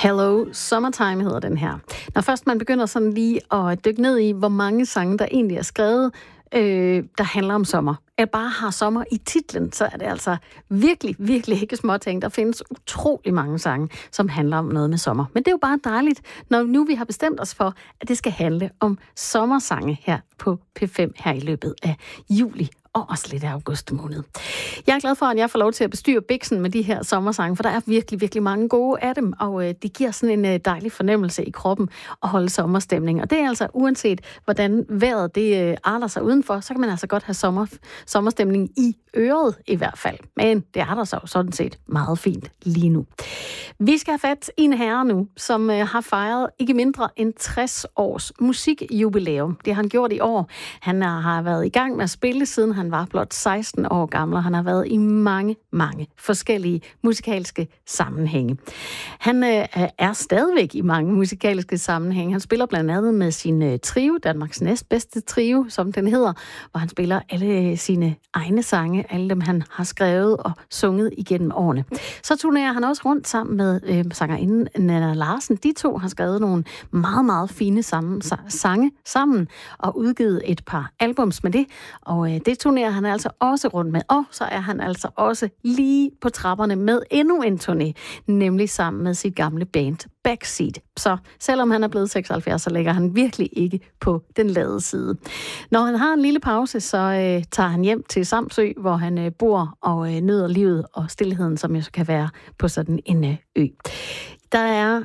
Hello, Summertime hedder den her. Når først man begynder sådan lige at dykke ned i, hvor mange sange, der egentlig er skrevet, der handler om sommer, eller bare har sommer i titlen, så er det altså virkelig, virkelig ikke småting. Der findes utrolig mange sange, som handler om noget med sommer. Men det er jo bare dejligt, når nu vi har bestemt os for, at det skal handle om sommersange her på P5 her i løbet af juli og også lidt af august måned. Jeg er glad for, at jeg får lov til at bestyre biksen med de her sommersange, for der er virkelig, virkelig mange gode af dem, og det giver sådan en dejlig fornemmelse i kroppen at holde sommerstemning. Og det er altså uanset, hvordan vejret det arter sig udenfor, så kan man altså godt have sommerstemning i øret i hvert fald. Men det arter sig jo sådan set meget fint lige nu. Vi skal have fat i en herre nu, som har fejret ikke mindre end 60 års musikjubilæum. Det har han gjort i år. Han har været i gang med at spille, siden han var blot 16 år gammel, og han har været i mange, mange forskellige musikalske sammenhænge. Han er stadigvæk i mange musikalske sammenhænge. Han spiller blandt andet med sin trio, Danmarks næstbedste trio, som den hedder, hvor han spiller alle sine egne sange, alle dem han har skrevet og sunget igennem årene. Så turnerer han også rundt sammen med sangerinden Nanna Larsen. De to har skrevet nogle meget, meget fine sange sammen og udgivet et par albums med det, og det turnerer han altså også rundt med. Og så er han altså også lige på trapperne med endnu en turné, nemlig sammen med sit gamle band Backseat. Så selvom han er blevet 76, så ligger han virkelig ikke på den lade side. Når han har en lille pause, så tager han hjem til Samsø, hvor han bor og nyder livet og stillheden, som jo kan være på sådan en ø. Der er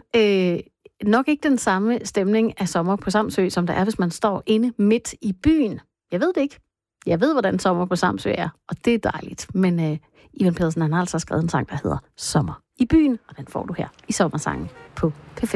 nok ikke den samme stemning af sommer på Samsø, som der er, hvis man står inde midt i byen. Jeg ved det ikke. Jeg ved, hvordan sommer på Samsø er, og det er dejligt. Men Ivan Pedersen, han har altså skrevet en sang, der hedder Sommer i byen, og den får du her i Sommersangen på P5.